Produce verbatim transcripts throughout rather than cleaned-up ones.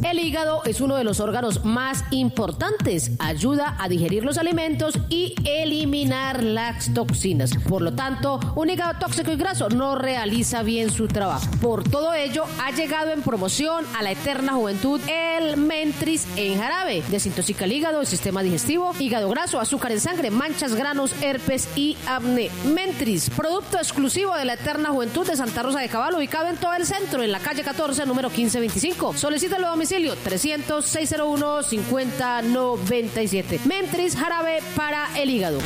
El hígado es uno de los órganos más importantes. Ayuda a digerir los alimentos y eliminar las toxinas. Por lo tanto, un hígado tóxico y graso no realiza bien su trabajo. Por todo ello, ha llegado en promoción a la eterna juventud el Mentris en jarabe. Desintoxica el hígado, el sistema digestivo, hígado graso, azúcar en sangre, manchas, granos, herpes y acné. Mentris, producto exclusivo de la eterna juventud de Santa Rosa de Cabal, ubicado en todo el centro, en la calle catorce, número quince veinticinco. Solicítalo a domicilio trescientos, seiscientos uno, cincuenta noventa y siete. Mentris jarabe para el hígado.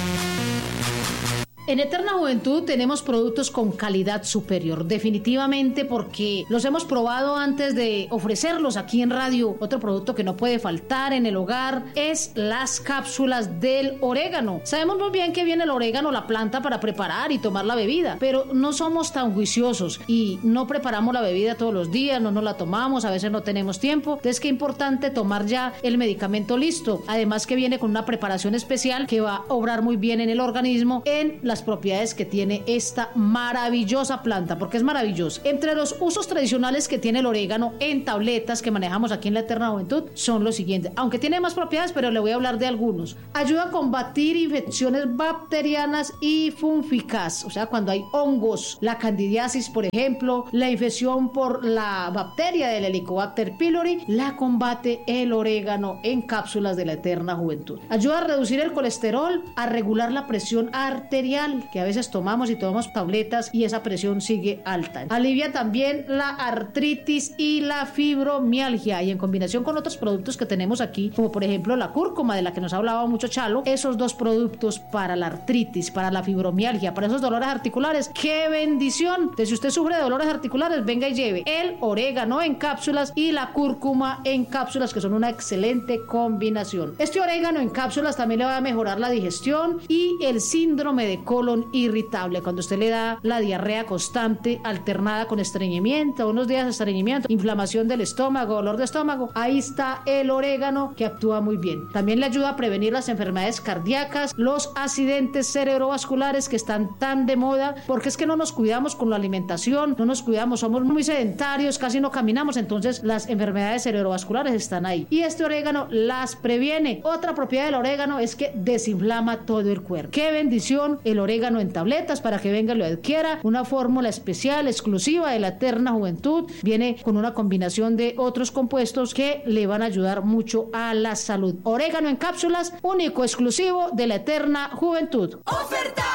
En Eterna Juventud tenemos productos con calidad superior, definitivamente, porque los hemos probado antes de ofrecerlos aquí en radio. Otro producto que no puede faltar en el hogar es las cápsulas del orégano. Sabemos muy bien que viene el orégano, la planta, para preparar y tomar la bebida, pero no somos tan juiciosos y no preparamos la bebida todos los días, no nos la tomamos, a veces no tenemos tiempo. Entonces, qué importante tomar ya el medicamento listo. Además que viene con una preparación especial que va a obrar muy bien en el organismo, en las propiedades que tiene esta maravillosa planta, porque es maravillosa. Entre los usos tradicionales que tiene el orégano en tabletas que manejamos aquí en la Eterna Juventud son los siguientes, aunque tiene más propiedades, pero le voy a hablar de algunos. Ayuda a combatir infecciones bacterianas y fúngicas, o sea, cuando hay hongos, la candidiasis, por ejemplo, la infección por la bacteria del Helicobacter pylori, la combate el orégano en cápsulas de la Eterna Juventud. Ayuda a reducir el colesterol, a regular la presión arterial, que a veces tomamos y tomamos tabletas y esa presión sigue alta. Alivia también la artritis y la fibromialgia, y en combinación con otros productos que tenemos aquí, como por ejemplo la cúrcuma, de la que nos hablaba mucho Chalo, esos dos productos para la artritis, para la fibromialgia, para esos dolores articulares, ¡qué bendición! Entonces, si usted sufre de dolores articulares, venga y lleve el orégano en cápsulas y la cúrcuma en cápsulas, que son una excelente combinación. Este orégano en cápsulas también le va a mejorar la digestión y el síndrome de colon irritable, cuando usted le da la diarrea constante alternada con estreñimiento, unos días de estreñimiento, inflamación del estómago, dolor de estómago, ahí está el orégano, que actúa muy bien. También le ayuda a prevenir las enfermedades cardíacas, los accidentes cerebrovasculares que están tan de moda, porque es que no nos cuidamos con la alimentación, no nos cuidamos, somos muy sedentarios, casi no caminamos, entonces las enfermedades cerebrovasculares están ahí, y este orégano las previene. Otra propiedad del orégano es que desinflama todo el cuerpo. ¡Qué bendición! El orégano en tabletas, para que venga y lo adquiera, una fórmula especial exclusiva de la Eterna Juventud, viene con una combinación de otros compuestos que le van a ayudar mucho a la salud. Orégano en cápsulas, único exclusivo de la Eterna Juventud. ¡Oferta!